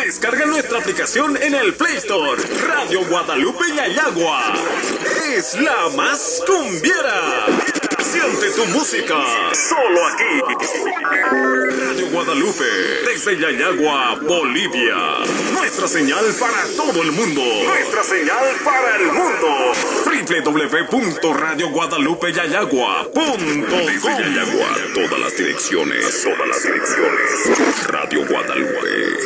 Descarga nuestra aplicación en el Play Store. Radio Guadalupe Yayagua es la más cumbiera. Siente tu música solo aquí. Radio Guadalupe, desde Yayagua, Bolivia. Nuestra señal para todo el mundo. Nuestra señal para el mundo. www.radioguadalupeyayagua.com. Desde Yayagua, todas las direcciones. Radio Guadalupe.